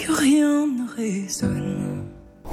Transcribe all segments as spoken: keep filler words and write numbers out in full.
que rien ne résonne.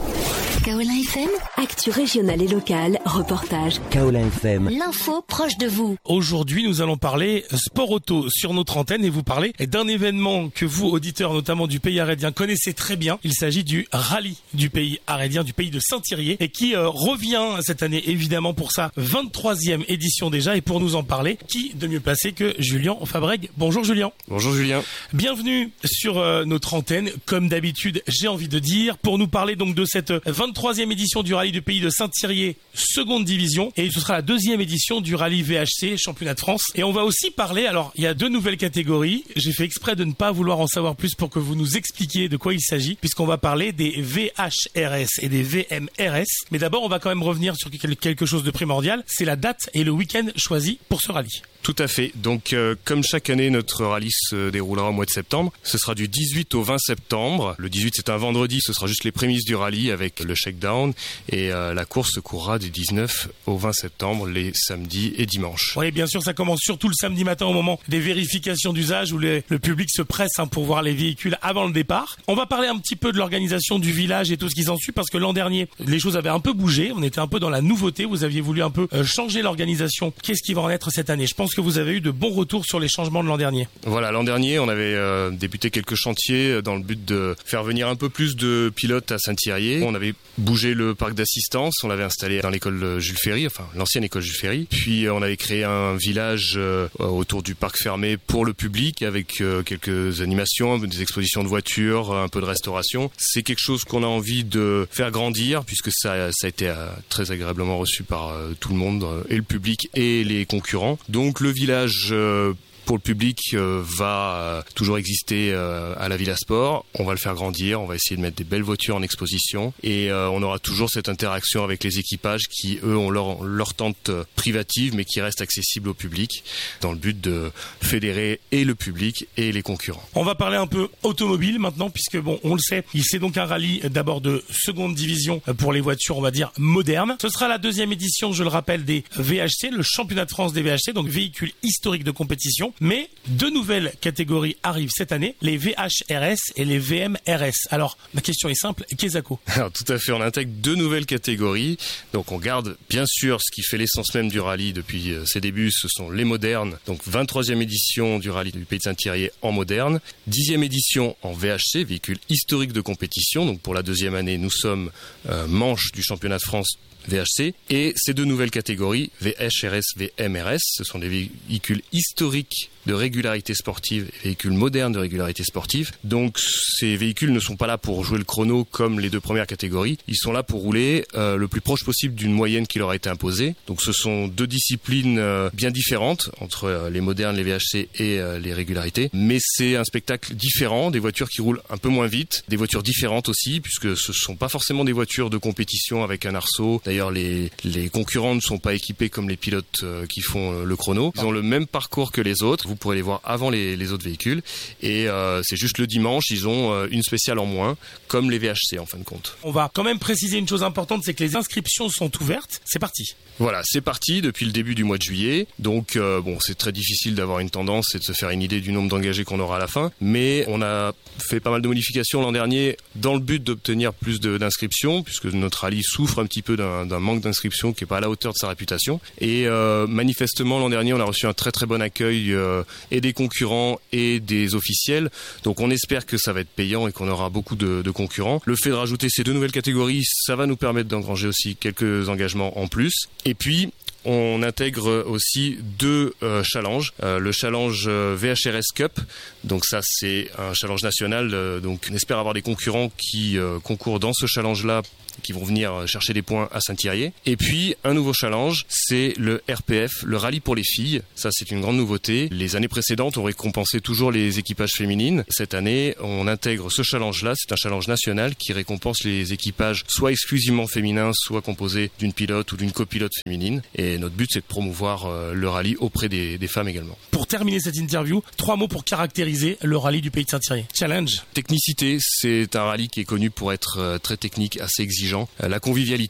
Kaolin F M, actu régionale et locale, reportage. Kaolin F M, l'info proche de vous. Aujourd'hui, nous allons parler sport auto sur notre antenne et vous parler d'un événement que vous, auditeurs notamment du pays arédien, connaissez très bien. Il s'agit du rallye du pays arédien, du pays de Saint-Thirier, et qui euh, revient cette année évidemment pour sa vingt-troisième édition déjà. Et pour nous en parler, qui de mieux placé que Julien Fabrègue. Bonjour Julien. Bonjour Julien. Bienvenue sur euh, notre antenne, comme d'habitude, j'ai envie de dire, pour nous parler donc de cette vingt-troisième édition du rallye du pays de Saint-Thirier, seconde division, et ce sera la deuxième édition du rallye V H C, championnat de France. Et on va aussi parler, alors il y a deux nouvelles catégories, j'ai fait exprès de ne pas vouloir en savoir plus pour que vous nous expliquiez de quoi il s'agit, puisqu'on va parler des V H R S et des V M R S. Mais d'abord, on va quand même revenir sur quelque chose de primordial, c'est la date et le week-end choisi pour ce rallye. Tout à fait. Donc, euh, comme chaque année, notre rallye se déroulera au mois de septembre. Ce sera du dix-huit au vingt septembre. Le dix-huit, c'est un vendredi. Ce sera juste les prémices du rallye avec le shakedown. Et euh, la course se courra du dix-neuf au vingt septembre, les samedis et dimanches. Oui, bien sûr, ça commence surtout le samedi matin au moment des vérifications d'usage où les, le public se presse hein, pour voir les véhicules avant le départ. On va parler un petit peu de l'organisation du village et tout ce qui s'ensuit parce que l'an dernier, les choses avaient un peu bougé. On était un peu dans la nouveauté. Vous aviez voulu un peu euh, changer l'organisation. Qu'est-ce qui va en être cette année ? Je pense que vous avez eu de bons retours sur les changements de l'an dernier. Voilà, l'an dernier, on avait euh, débuté quelques chantiers dans le but de faire venir un peu plus de pilotes à Saint-Thirier. On avait bougé le parc d'assistance, on l'avait installé dans l'école Jules Ferry, enfin l'ancienne école Jules Ferry. Puis on avait créé un village euh, autour du parc fermé pour le public avec euh, quelques animations, des expositions de voitures, un peu de restauration. C'est quelque chose qu'on a envie de faire grandir puisque ça, ça a été euh, très agréablement reçu par euh, tout le monde, euh, et le public et les concurrents. Donc le village Euh, pour le public euh, va euh, toujours exister euh, à la Villa Sport. On va le faire grandir, on va essayer de mettre des belles voitures en exposition et euh, on aura toujours cette interaction avec les équipages qui, eux, ont leur, leur tente privative mais qui restent accessibles au public dans le but de fédérer et le public et les concurrents. On va parler un peu automobile maintenant puisque, bon, on le sait, c'est donc un rallye d'abord de seconde division pour les voitures, on va dire, modernes. Ce sera la deuxième édition, je le rappelle, des V H C, le championnat de France des V H C, donc véhicules historiques de compétition. Mais deux nouvelles catégories arrivent cette année, les V H R S et les V M R S. Alors, ma question est simple, Kezako. Alors, tout à fait, on intègre deux nouvelles catégories. Donc, on garde bien sûr ce qui fait l'essence même du rallye depuis euh, ses débuts, ce sont les modernes. Donc, vingt-troisième édition du rallye du pays de Saint-Thirier en moderne. dixième édition en V H C, véhicule historique de compétition. Donc, pour la deuxième année, nous sommes euh, manche du championnat de France V H C. Et ces deux nouvelles catégories, V H R S, V M R S, ce sont des véhicules historiques de régularité sportive et véhicules modernes de régularité sportive. Donc ces véhicules ne sont pas là pour jouer le chrono comme les deux premières catégories. Ils sont là pour rouler euh, le plus proche possible d'une moyenne qui leur a été imposée. Donc ce sont deux disciplines euh, bien différentes entre euh, les modernes, les V H C et euh, les régularités. Mais c'est un spectacle différent, des voitures qui roulent un peu moins vite, des voitures différentes aussi puisque ce ne sont pas forcément des voitures de compétition avec un arceau. D'ailleurs les, les concurrents ne sont pas équipés comme les pilotes euh, qui font euh, le chrono. Ils ont le même parcours que les autres. Vous pourrez les voir avant les, les autres véhicules et euh, c'est juste le dimanche ils ont euh, une spéciale en moins comme les V H C en fin de compte. On va quand même préciser une chose importante, c'est que les inscriptions sont ouvertes, c'est parti. Voilà, c'est parti depuis le début du mois de juillet. Donc euh, bon, c'est très difficile d'avoir une tendance et de se faire une idée du nombre d'engagés qu'on aura à la fin, mais on a fait pas mal de modifications l'an dernier dans le but d'obtenir plus de, d'inscriptions puisque notre rallye souffre un petit peu d'un, d'un manque d'inscriptions qui est pas à la hauteur de sa réputation et euh, manifestement l'an dernier on a reçu un très très bon accueil euh, et des concurrents et des officiels. Donc on espère que ça va être payant et qu'on aura beaucoup de, de concurrents. Le fait de rajouter ces deux nouvelles catégories, ça va nous permettre d'engranger aussi quelques engagements en plus. Et puis, on intègre aussi deux euh, challenges. Euh, le challenge euh, V H R S Cup, donc ça c'est un challenge national. Euh, donc on espère avoir des concurrents qui euh, concourent dans ce challenge-là, qui vont venir chercher des points à Saint-Thirier. Et puis, un nouveau challenge, c'est le R P F, le rallye pour les filles. Ça, c'est une grande nouveauté. Les années précédentes, on récompensait toujours les équipages féminines. Cette année, on intègre ce challenge-là. C'est un challenge national qui récompense les équipages soit exclusivement féminins, soit composés d'une pilote ou d'une copilote féminine. Et notre but, c'est de promouvoir euh, le rallye auprès des, des femmes également. Pour terminer cette interview, trois mots pour caractériser le rallye du pays de Saint-Thirier. Challenge. Technicité, c'est un rallye qui est connu pour être euh, très technique, assez exigeant. Euh, la convivialité,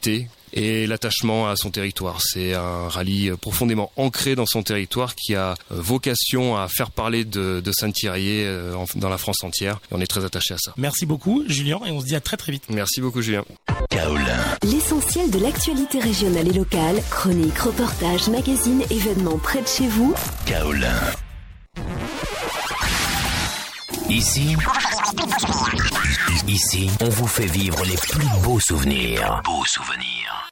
et l'attachement à son territoire. C'est un rallye profondément ancré dans son territoire qui a vocation à faire parler de, de Saint-Thirier dans la France entière. Et on est très attaché à ça. Merci beaucoup Julien et on se dit à très très vite. Merci beaucoup Julien. Kaolin. L'essentiel de l'actualité régionale et locale, chroniques, reportages, magazines, événements près de chez vous. Kaolin. Ici, ici, on vous fait vivre les plus beaux souvenirs. Beaux souvenirs.